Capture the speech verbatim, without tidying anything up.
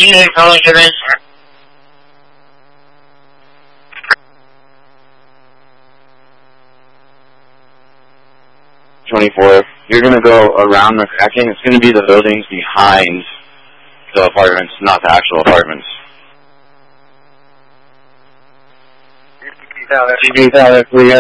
Unit calling service. twenty-four. You're going to go around the cracking. It's going to be the buildings behind the apartments, not the actual apartments. G B Tower, we